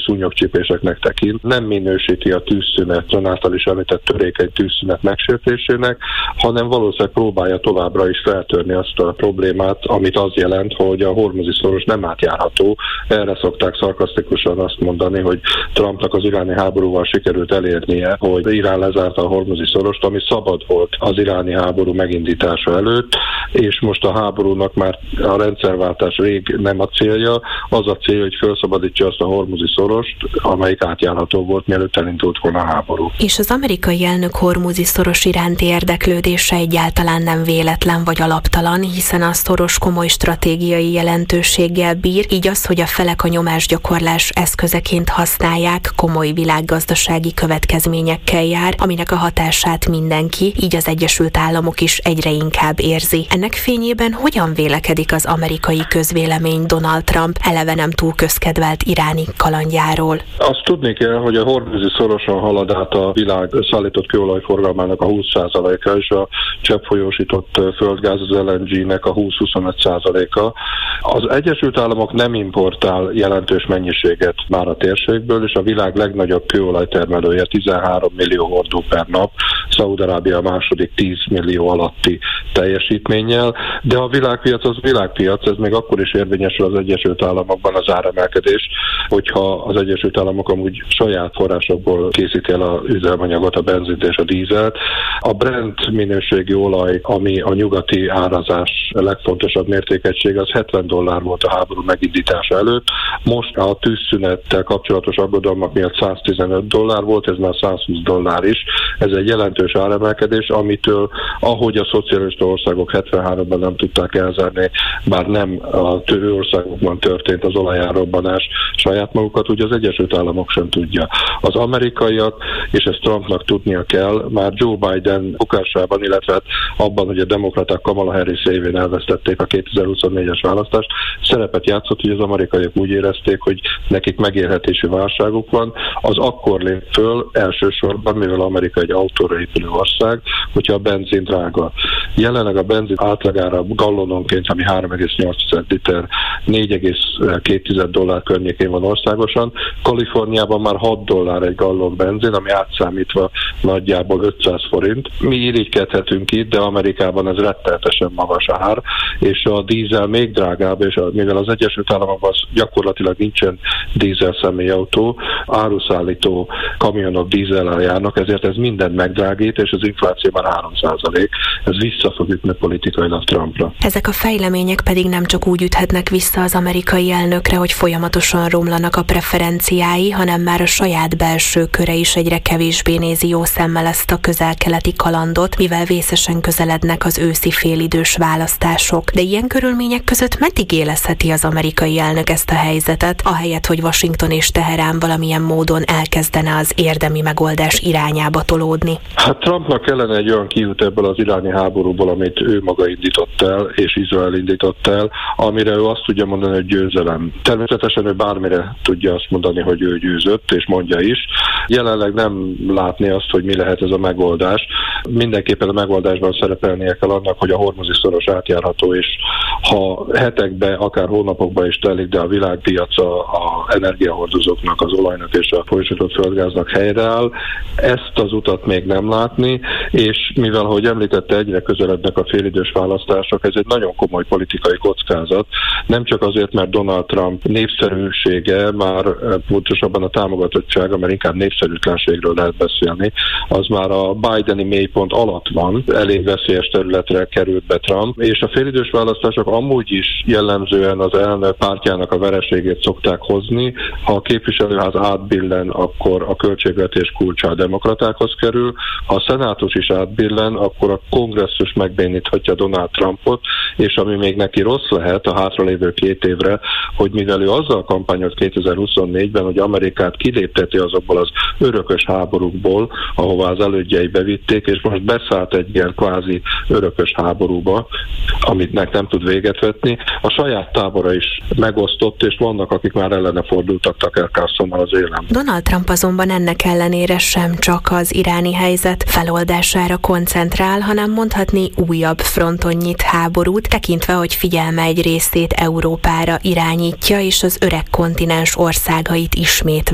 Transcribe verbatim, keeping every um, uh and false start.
szúnyogcsípéseknek tekint, nem minősíti a tűzszünet, önáltal is említett törékeny tűzszünet megsértésének, hanem valószínűleg próbálja továbbra is feltörni azt a problémát, amit az jelent, hogy a hormuzi szoros nem átjárható. Erre szokták szarkasztikusan azt mondani, hogy Trumpnak az iráni háborúval sikerült elérnie, hogy Irán lezárta a hormuzi szorost, ami szabad volt az iráni háború megindítása előtt, és most a háborúnak már a rendszerváltás rég nem a célja, az a cél, hogy felszabadítsa azt a hormuzi szorost, amelyik átjárható volt, mielőtt elindult volna a háború. És az amerikai elnök hormuzi szoros iránti érdeklődése egyáltalán nem véletlen vagy alaptalan, hiszen a szoros komoly stratégiai jelentőséggel bír, így az, hogy a felek a nyomásgyakorlás eszközeként használják, komoly világgazdasági következményekkel jár, aminek a hatását mindenki, így az Egyesült Államok is egyre inkább érzi. Ennek fényében hogyan vélekedik az amerikai közvélemény Donald Trump eleve nem túl közkedvelt iráni kalandjáról? Azt tudni kell, hogy a hormuzi szoroson halad át a világ szállított kőolaj forgalmának a húsz százaléka, és a cseppfolyósított földgáz az el en gé-nek a húsz-huszonöt százaléka. Az Egyesült Államok nem importál jelentős mennyiséget már a térségből, és a világ legnagyobb kőolajtermelője tizenhárom millió hordó per nap, Szaúd-Arábia a második tíz millió alatti teljesítménnyel, de a világpiac az világpiac, ez még akkor is érvényesül az Egyesült Államokban az áremelkedés, hogyha az Egyesült Államok amúgy saját forrásokból készíti el az üzemanyagot, a benzint és a dízelt. A Brent minőségi olaj, ami a nyugati árazás legfontosabb mértékegység, az hetven dollár volt a háború megindítása előtt. Most a tűzszünettel kapcsolatos aggodalmak miatt száztizenöt dollár volt, ez már százhúsz dollár is. Ez egy jelentős áremelkedés, amitől, ahogy a szocialista országok hetvenháromban nem tudták elzárni, bár nem a többi országokban történt az olajárrobbanás saját magukat, ugye az Egyesült Államok sem tudja. Az amerikaiak, és ezt Trumpnak tudnia kell, már Joe Biden bukásában, illetve abban, hogy a demokraták Kamala Harris évén elvesztették a kétezer-huszonnégyes választást, szerepet játszott, hogy az amerikaiak úgy érezték, hogy nekik megélhetési válságuk van, az akkor lép föl elsősorban, mivel Amerika egy autóra épülő ország, hogyha a benzin drága. Jelenleg a benzin átlagára gallononként, ami három egész nyolc liter, négy egész két dollár környékén van országosan. Kaliforniában már hat dollár egy gallon benzin, ami átszámítva nagyjából ötszáz forint. Mi irigykedhetünk itt, de Amerikában ez rettenetesen magas ár, és a dízel még drágább, és a, mivel az Egyesült Államokban gyakorlatilag nincsen dízel személyautó, áruszállító kamionok dízellel járnak, ezért ez mindent megdrágít, és az infláció már három százalék. Ez vissza fog ütni politikailag Trumpra. Ezek a fejlemények pedig nem csak úgy üthetnek vissza az amerikai elnökre, hogy folyamatosan romlanak a preferenciái, hanem már a saját belső köre is egyre kevésbé nézi jó szemmel ezt a közel-keleti kalandot, mivel vészesen közelednek az őszi félidős választások. De ilyen körülmények között meddig élezheti az amerikai elnök ezt a helyzetet, ahelyett, hogy Washington és Teherán valamilyen módon elkezdene az érdemi megoldás irányába tolódni? Hát Trumpnak kellene egy olyan kiút ebből az iráni háborúból, amit ő maga indított el, és Izrael indított el, amire ő azt tudja mondani, hogy győzelem. Természetesen ő bármire tudja azt mondani, hogy ő győzött, és mondja is. Jelenleg nem látni azt, hogy mi lehet ez a megoldás. Mindenképpen a megoldásban szerepelnie kell annak, hogy a hormuzi szoros átjárható, és ha hetekbe, akár hónapokba is telik, de a világpiaca a energiahordozóknak, az olajnak és a folyosított földgáznak helyreáll. Ezt az utat még nem látni, és mivel, ahogy említette, egyre közelednek a félidős választások, ez egy nagyon komoly politikai kockázat. Nem csak azért, mert Donald Trump népszerűsége, már pontosabban a támogatottsága, mert inkább népszerűtlenségről lehet beszélni, az már a Bideni mélypont alatt van, elég veszélyes területre került be Trump, és a félidős választások amúgy is jellemzően az elnök pártjának a vereségét szokták hozni. Ha a képviselőház átbillen, akkor a költségvetés kulcsa a demokratákhoz kerül. Ha a szenátus is átbillen, akkor a kongresszus megbéníthatja Donald Trumpot, és ami még neki rossz lehet a hátralévő két évre, hogy mivel ő azzal kampányolt kétezer-huszonnégyben, hogy Amerikát kilépteti azokból az örökös háborúkból, ahová az elődjei bevitték, és most beszállt egy ilyen kvázi örökös háborúba, amitnek nem tud véget vetni. A saját tábora is megosztott, és vannak, akik már ellene fordultak Tucker Carlsonnal az élen. Donald Trump azonban ennek ellenére sem csak az iráni helyzet feloldására koncentrál, hanem mondhatni újabb fronton nyit háborút, tekintve, hogy figyelme egy részét Európára irányítja, és az öreg kontinens országait ismét